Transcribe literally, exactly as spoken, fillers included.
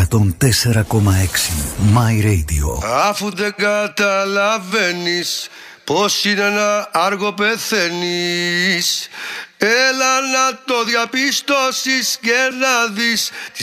εκατόν τέσσερα κόμμα έξι My Radio. Αφού δεν καταλαβαίνεις πως είναι να άργο πεθαίνεις, έλα να το διαπιστώσεις και να δεις